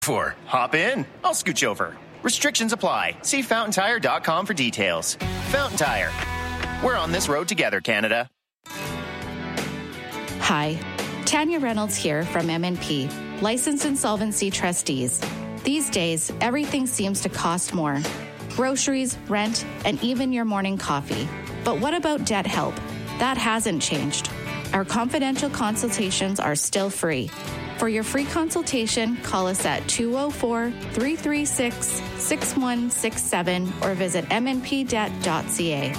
Hop in. I'll scooch over. Restrictions apply. See fountaintire.com for details. Fountain Tire. We're on this road together, Canada. Hi, Tanya Reynolds here from M&P, Licensed Insolvency Trustees. These days, everything seems to cost more. Groceries, rent, and even your morning coffee. But what about debt help? That hasn't changed. Our confidential consultations are still free. For your free consultation, call us at 204-336-6167 or visit mnpdebt.ca.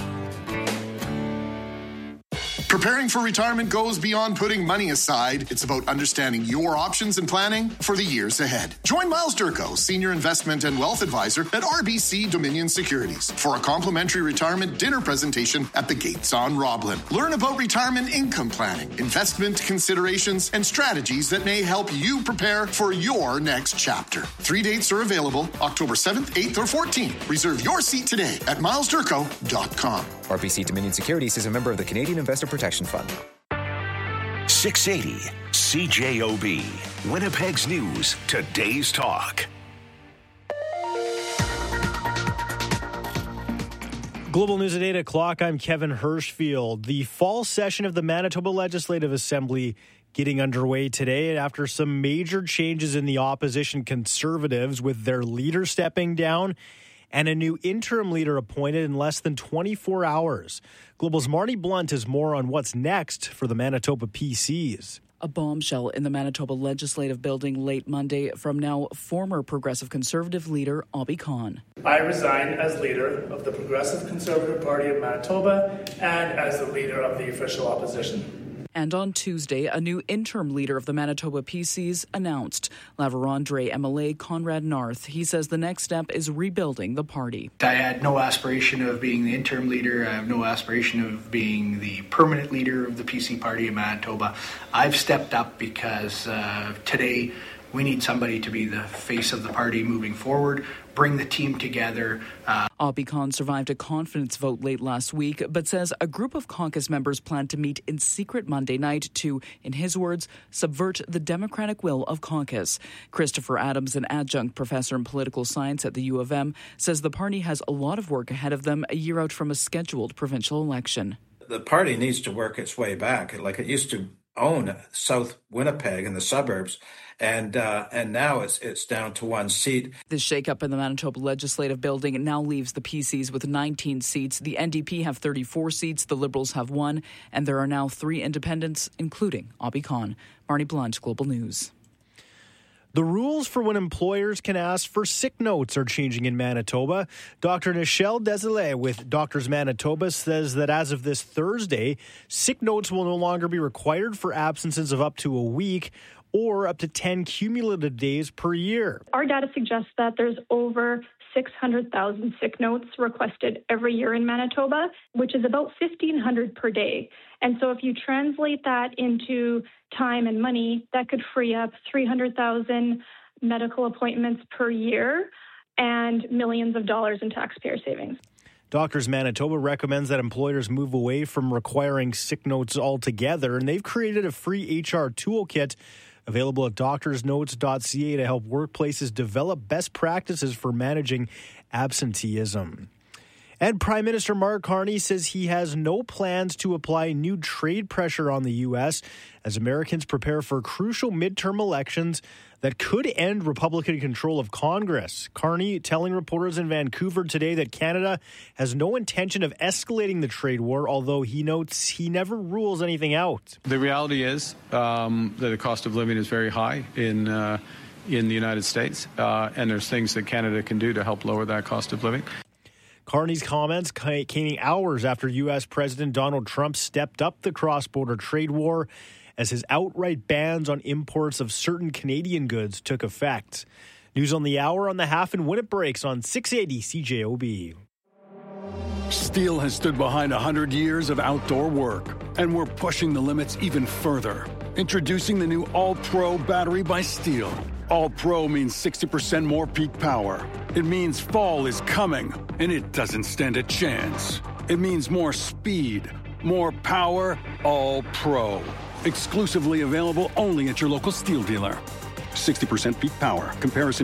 Preparing for retirement goes beyond putting money aside. It's about understanding your options and planning for the years ahead. Join Miles Durko, Senior Investment and Wealth Advisor at RBC Dominion Securities, for a complimentary retirement dinner presentation at the Gates on Roblin. Learn about retirement income planning, investment considerations, and strategies that may help you prepare for your next chapter. 3 dates are available, October 7th, 8th, or 14th. Reserve your seat today at milesdurko.com. RBC Dominion Securities is a member of the Canadian Investor Protection Fund. 680 CJOB, Winnipeg's News, Today's Talk. Global News at 8 o'clock. I'm Kevin Hirschfield. The fall session of the Manitoba Legislative Assembly getting underway today after some major changes in the opposition Conservatives, with their leader stepping down and a new interim leader appointed in less than 24 hours. Global's Marty Blunt has more on what's next for the Manitoba PCs. A bombshell in the Manitoba Legislative Building late Monday from now former Progressive Conservative leader Abhi Khan. I resign as leader of the Progressive Conservative Party of Manitoba and as the leader of the official opposition. And on Tuesday, a new interim leader of the Manitoba PCs announced. La Vérendrye MLA Conrad Narth. He says the next step is rebuilding the party. I had no aspiration of being the interim leader. I have no aspiration of being the permanent leader of the PC Party of Manitoba. I've stepped up because today we need somebody to be the face of the party moving forward, bring the team together. Abhi Khan survived a confidence vote late last week, but says a group of caucus members plan to meet in secret Monday night to, in his words, subvert the democratic will of caucus. Christopher Adams, an adjunct professor in political science at the U of M, says the party has a lot of work ahead of them a year out from a scheduled provincial election. The party needs to work its way back. Like, it used to own South Winnipeg and the suburbs, and now it's down to one seat. This shakeup in the Manitoba Legislative Building now leaves the PCs with 19 seats. The NDP have 34 seats, the Liberals have 1, and there are now 3 independents, including Abhi Khan. Marty Blunt, Global News. The rules for when employers can ask for sick notes are changing in Manitoba. Dr. Nichelle Desilets with Doctors Manitoba says that as of this Thursday, sick notes will no longer be required for absences of up to a week or up to 10 cumulative days per year. Our data suggests that there's over 600,000 sick notes requested every year in Manitoba, which is about 1,500 per day. And so if you translate that into time and money, that could free up 300,000 medical appointments per year and millions of dollars in taxpayer savings. Doctors Manitoba recommends that employers move away from requiring sick notes altogether, and they've created a free HR toolkit available at doctorsnotes.ca to help workplaces develop best practices for managing absenteeism. And Prime Minister Mark Carney says he has no plans to apply new trade pressure on the U.S. as Americans prepare for crucial midterm elections that could end Republican control of Congress. Carney telling reporters in Vancouver today that Canada has no intention of escalating the trade war, although he notes he never rules anything out. The reality is that the cost of living is very high in the United States, and there's things that Canada can do to help lower that cost of living. Carney's comments came hours after U.S. President Donald Trump stepped up the cross-border trade war as his outright bans on imports of certain Canadian goods took effect. News on the hour on the half and when it breaks on 680 CJOB. Steel has stood behind 100 years of outdoor work, and we're pushing the limits even further. Introducing the new All-Pro battery by Steel. All-Pro means 60% more peak power. It means fall is coming, and it doesn't stand a chance. It means more speed, more power, All-Pro. Exclusively available only at your local Steel dealer. 60% peak power. Comparison